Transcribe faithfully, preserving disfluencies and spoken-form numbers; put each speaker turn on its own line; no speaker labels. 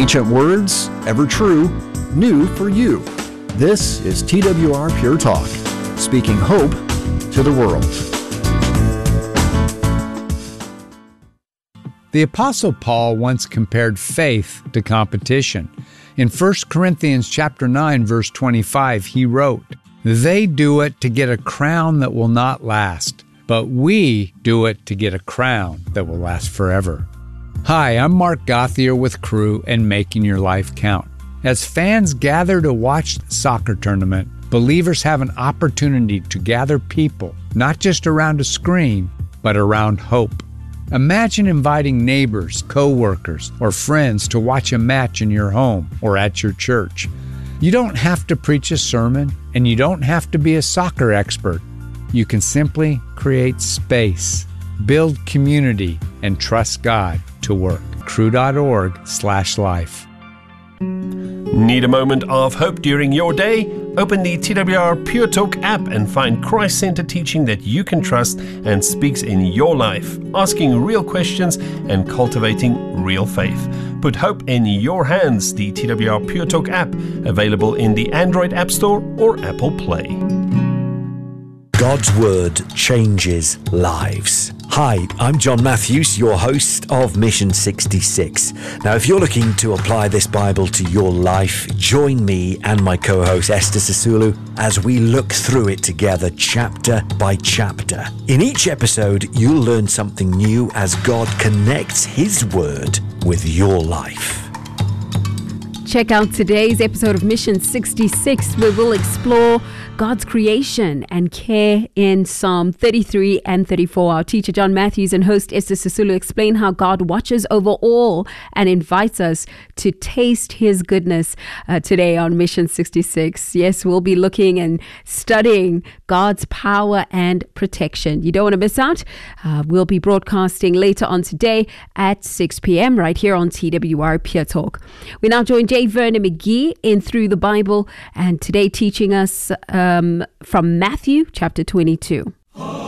Ancient words, ever true, new for you. This is T W R Pure Talk, speaking hope to the world.
The Apostle Paul once compared faith to competition. In First Corinthians chapter nine, verse twenty-five, he wrote, "They do it to get a crown that will not last, but we do it to get a crown that will last forever." Hi, I'm Mark Gauthier with Crew and Making Your Life Count. As fans gather to watch the soccer tournament, believers have an opportunity to gather people, not just around a screen, but around hope. Imagine inviting neighbors, co-workers, or friends to watch a match in your home or at your church. You don't have to preach a sermon, and you don't have to be a soccer expert. You can simply create space, build community, and trust God to work. crew.org slash life.
Need a moment of hope during your day? Open the T W R Pure Talk app and find Christ-centered teaching that you can trust and speaks in your life, asking real questions and cultivating real faith. Put hope in your hands. The T W R Pure Talk app, available in the Android App Store or Apple Play.
God's Word changes lives. Hi, I'm John Matthews, your host of Mission sixty-six. Now, if you're looking to apply this Bible to your life, join me and my co-host Esther Sisulu as we look through it together chapter by chapter. In each episode, you'll learn something new as God connects His Word with your life.
Check out today's episode of Mission sixty-six, where we'll explore God's creation and care in Psalm thirty-three and thirty-four. Our teacher John Matthews and host Esther Sisulu explain how God watches over all and invites us to taste His goodness uh, today on Mission sixty-six. Yes, we'll be looking and studying God's power and protection. You don't want to miss out. Uh, we'll be broadcasting later on today at six p.m. right here on T W R Pure Talk. We now join J. Vernon McGee in Through the Bible, and today teaching us um, from Matthew chapter twenty-two.